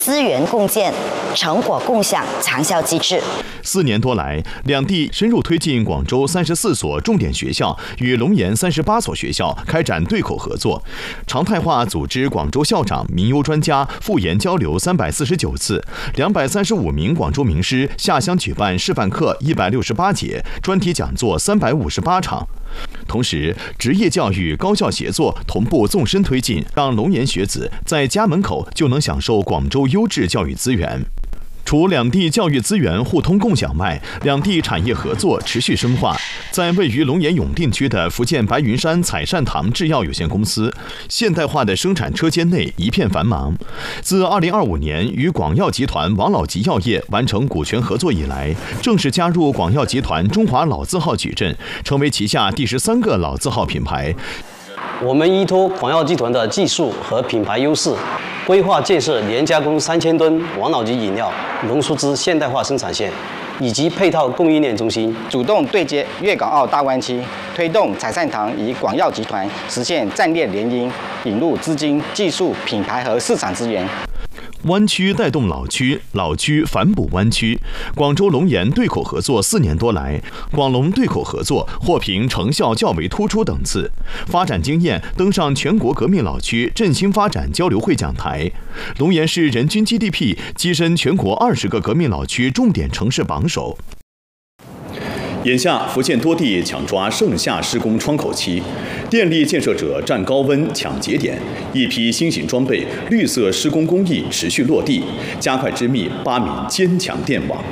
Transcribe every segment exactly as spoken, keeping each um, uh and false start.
资源共建、成果共享长效机制。 四年多来，两地深入推进广州三十四所重点学校与龙岩三十八所学校开展对口合作，常态化组织广州校长、民优专家复研交流三百四十九次，两百三十五名广州名师下乡举办示范课一百六十八节，专题讲座三百五十八场。同时，职业教育高校协作同步纵深推进，让龙岩学子在家门口就能享受广州优质教育资源。除两地教育资源互通共享外，两地产业合作持续深化。在位于龙岩永定区的福建白云山采善堂制药有限公司，现代化的生产车间内一片繁忙。自二零二五年与广药集团王老吉药业完成股权合作以来，正式加入广药集团中华老字号矩阵，成为旗下第十三个老字号品牌。 我们依托广药集团的技术和品牌优势，规划建设年加工三千吨王老吉饮料浓缩汁现代化生产线，以及配套供应链中心， 主动对接粤港澳大湾区，推动采善堂与广药集团实现战略联姻，引入资金、技术、品牌和市场资源。 湾区带动老区，老区反哺湾区。广州龙岩对口合作四年多来，广龙对口合作获评成效较为突出等次，发展经验登上全国革命老区振兴发展交流会讲台。龙岩市人均 G D P 跻身全国二十个革命老区重点城市榜首。眼下，福建多地抢抓盛夏施工窗口期，电力建设者占高温抢节点，一批新型装备、绿色施工工艺持续落地，加快织密八米坚强电网。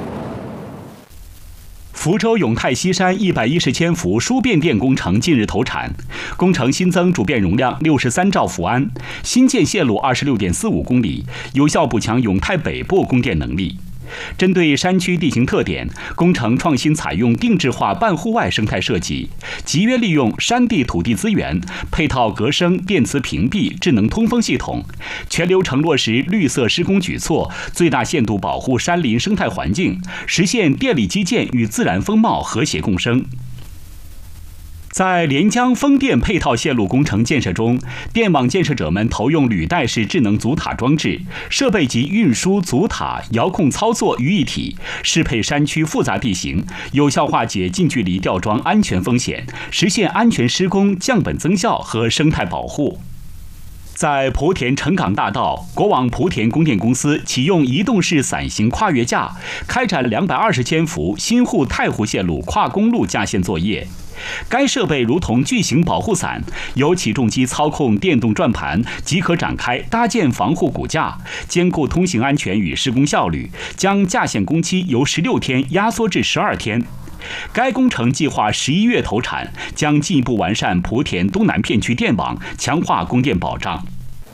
福州永泰西山一百一十千伏输变电工程近日投产，工程新增主变容量六十三兆伏安，新建线路二十六点四五公里，有效补强永泰北部供电能力。针对山区地形特点，工程创新采用定制化半户外生态设计，集约利用山地土地资源，配套隔声、电磁屏蔽、智能通风系统，全流程落实绿色施工举措，最大限度保护山林生态环境，实现电力基建与自然风貌和谐共生。在连江风电配套线路工程建设中，电网建设者们投用履带式智能阻塔装置，设备及运输、阻塔、遥控操作于一体，适配山区复杂地形，有效化解近距离吊装安全风险，实现安全施工、降本增效和生态保护。在莆田城港大道，国网莆田供电公司启用移动式伞形跨越架，开展两百二十千伏新沪太湖线路跨公路架线作业。该设备如同巨型保护伞，由起重机操控电动转盘即可展开搭建防护骨架，兼顾通行安全与施工效率，将架线工期由十六天压缩至十二天。该工程计划十一月投产，将进一步完善莆田东南片区电网，强化供电保障。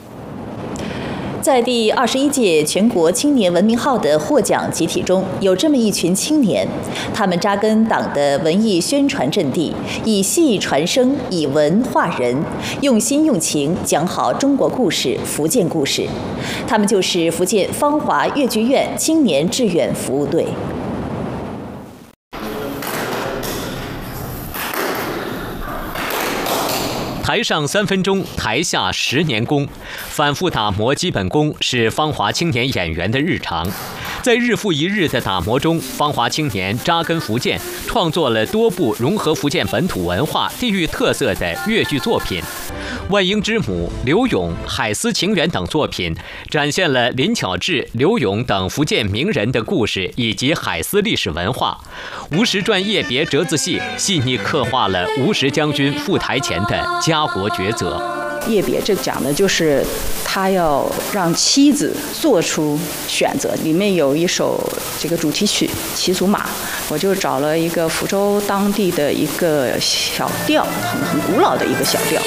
在第二十一届全国青年文明号的获奖集体中，有这么一群青年，他们扎根党的文艺宣传阵地，以戏传声，以文化人，用心用情讲好中国故事、福建故事。他们就是福建芳华粤剧院青年志愿服务队。 台上三分钟，台下十年功，反复打磨基本功是芳华青年演员的日常。在日复一日的打磨中，芳华青年扎根福建，创作了多部融合福建本土文化、地域特色的粤剧作品。《万英之母》、刘永、海丝情缘等作品，展现了林巧稚、刘永等福建名人的故事以及海丝历史文化。吴石传夜别折子戏细腻刻画了吴石将军赴台前的家国抉择。 夜别这讲的就是他要让妻子做出选择，里面有一首这个主题曲《骑足马》，我就找了一个福州当地的一个小调，很很古老的一个小调。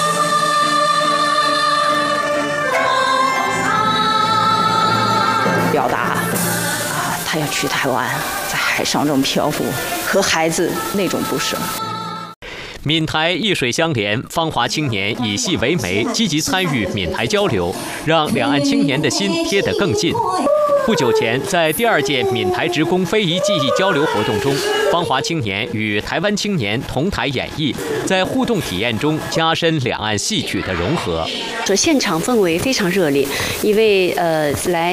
表达啊，他要去台湾，在海上这种漂浮，和孩子那种不舍。 闽台一水相连，芳华青年以戏为媒，积极参与闽台交流，让两岸青年的心贴得更近。 不久前，在第二届闽台职工非遗技艺交流活动中，芳华青年与台湾青年同台演绎，在互动体验中加深两岸戏曲的融合。 说现场氛围非常热烈，因为呃来。